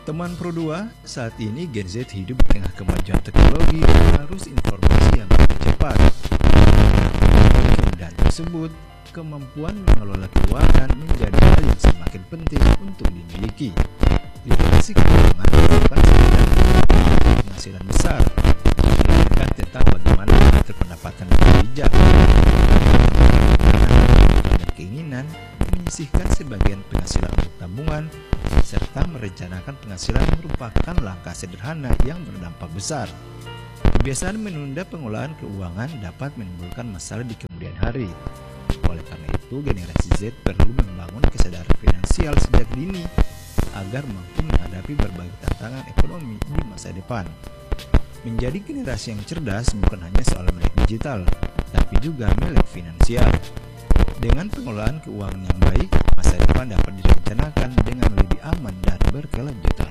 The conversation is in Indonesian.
Teman Pro 2, saat ini Gen Z hidup di tengah kemajuan teknologi dan arus informasi yang begitu cepat. Oleh kemudahan tersebut, kemampuan mengelola keuangan menjadi hal yang semakin penting untuk dimiliki. Literasi keuangan bukan sekedar penghasilan besar, melainkan tentang bagaimana mengatur pendapatan yang bijak, dan keinginan menyisihkan sebagian penghasilan untuk tabungan, serta merencanakan penghasilan merupakan langkah sederhana yang berdampak besar. Kebiasaan menunda pengelolaan keuangan dapat menimbulkan masalah di kemudian hari. Oleh karena itu, generasi Z perlu membangun kesadaran finansial sejak dini agar mampu menghadapi berbagai tantangan ekonomi di masa depan. Menjadi generasi yang cerdas bukan hanya soal melek digital, tapi juga melek finansial. Dengan pengelolaan keuangan yang baik, masa depan dapat direncanakan dengan lebih aman dan berkelanjutan.